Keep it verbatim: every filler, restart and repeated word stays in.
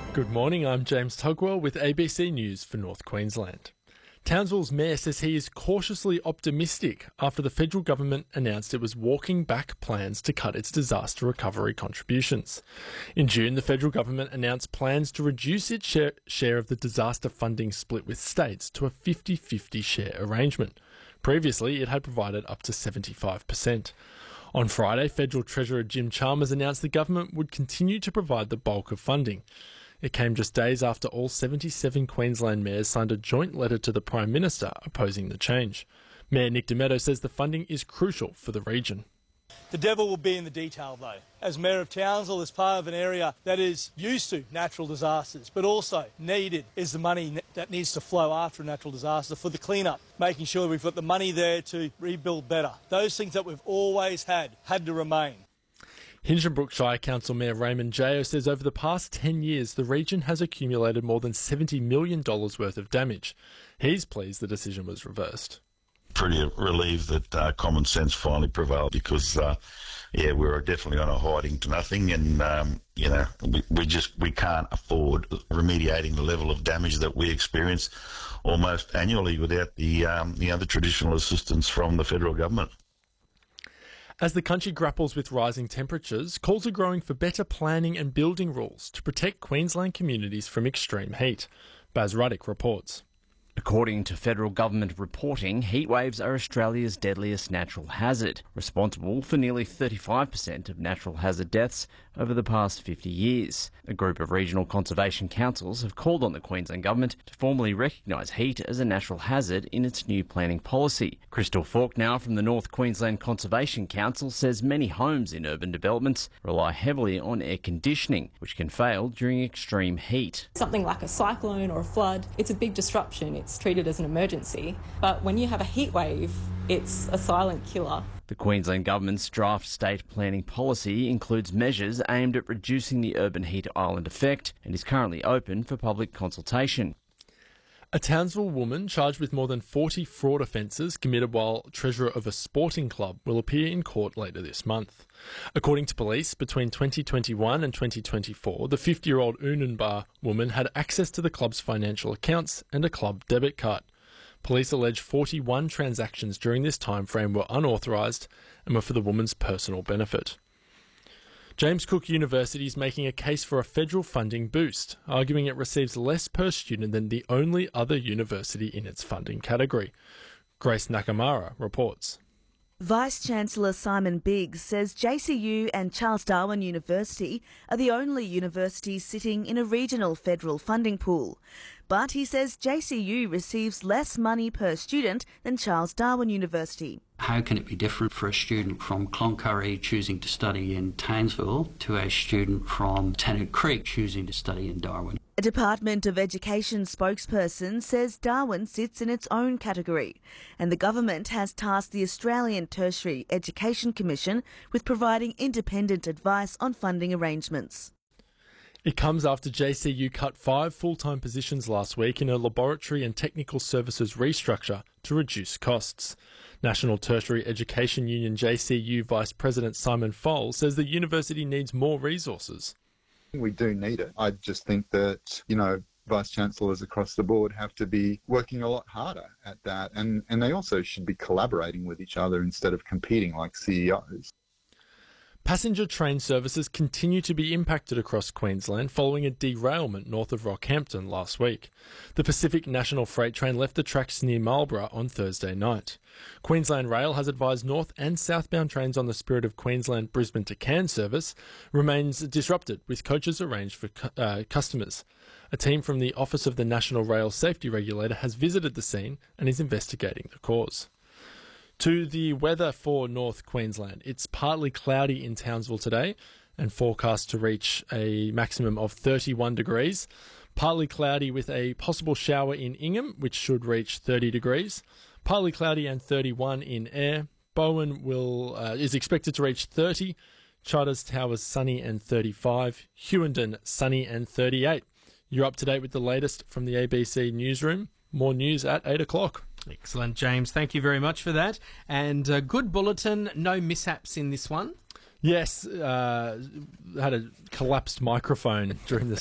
Good morning, I'm James Tugwell with A B C News for North Queensland. Townsville's mayor says he is cautiously optimistic after the federal government announced it was walking back plans to cut its disaster recovery contributions. In June, the federal government announced plans to reduce its share, share of the disaster funding split with states to a fifty-fifty share arrangement. Previously, it had provided up to seventy-five percent. On Friday, Federal Treasurer Jim Chalmers announced the government would continue to provide the bulk of funding. It came just days after all seventy-seven Queensland mayors signed a joint letter to the Prime Minister opposing the change. Mayor Nick Demeto says the funding is crucial for the region. The devil will be in the detail, though. As Mayor of Townsville, as part of an area that is used to natural disasters, but also needed is the money that needs to flow after a natural disaster for the clean-up, making sure we've got the money there to rebuild better. Those things that we've always had, had to remain. Hinchinbrook Shire Council Mayor Raymond Jayo says over the past ten years, the region has accumulated more than seventy million dollars worth of damage. He's pleased the decision was reversed. Pretty relieved that uh, common sense finally prevailed because, uh, yeah, we were definitely on a hiding to nothing, and um, you know we, we just we can't afford remediating the level of damage that we experience almost annually without the um, you know the traditional assistance from the federal government. As the country grapples with rising temperatures, calls are growing for better planning and building rules to protect Queensland communities from extreme heat. Baz Ruddick reports. According to federal government reporting, heatwaves are Australia's deadliest natural hazard, responsible for nearly thirty-five percent of natural hazard deaths over the past fifty years. A group of regional conservation councils have called on the Queensland government to formally recognise heat as a natural hazard in its new planning policy. Crystal Faulkner from the North Queensland Conservation Council says many homes in urban developments rely heavily on air conditioning, which can fail during extreme heat. Something like a cyclone or a flood, it's a big disruption. It's treated as an emergency. But when you have a heat wave, it's a silent killer. The Queensland Government's draft state planning policy includes measures aimed at reducing the urban heat island effect and is currently open for public consultation. A Townsville woman charged with more than forty fraud offences committed while treasurer of a sporting club will appear in court later this month. According to police, between twenty twenty-one and twenty twenty-four, the fifty-year-old Unanbar woman had access to the club's financial accounts and a club debit card. Police allege forty-one transactions during this time frame were unauthorised and were for the woman's personal benefit. James Cook University is making a case for a federal funding boost, arguing it receives less per student than the only other university in its funding category. Grace Nakamura reports. Vice-Chancellor Simon Biggs says J C U and Charles Darwin University are the only universities sitting in a regional federal funding pool. But he says J C U receives less money per student than Charles Darwin University. How can it be different for a student from Cloncurry choosing to study in Townsville to a student from Tennant Creek choosing to study in Darwin? A Department of Education spokesperson says Darwin sits in its own category, and the government has tasked the Australian Tertiary Education Commission with providing independent advice on funding arrangements. It comes after J C U cut five full-time positions last week in a laboratory and technical services restructure to reduce costs. National Tertiary Education Union J C U Vice President Simon Foll says the university needs more resources. We do need it. I just think that, you know, Vice-Chancellors across the board have to be working a lot harder at that, and, and they also should be collaborating with each other instead of competing like C E Os. Passenger train services continue to be impacted across Queensland following a derailment north of Rockhampton last week. The Pacific National Freight Train left the tracks near Marlborough on Thursday night. Queensland Rail has advised north and southbound trains on the Spirit of Queensland Brisbane to Cairns service remains disrupted, with coaches arranged for uh, customers. A team from the Office of the National Rail Safety Regulator has visited the scene and is investigating the cause. To the weather for North Queensland. It's partly cloudy in Townsville today and forecast to reach a maximum of thirty-one degrees. Partly cloudy with a possible shower in Ingham, which should reach thirty degrees. Partly cloudy and thirty-one in Ayr. Bowen will uh, is expected to reach thirty. Charters Towers sunny and thirty-five. Hewenden sunny and thirty-eight. You're up to date with the latest from the A B C newsroom. More news at eight o'clock. Excellent, James. Thank you very much for that. And a good bulletin, no mishaps in this one. Yes, uh, had a collapsed microphone during the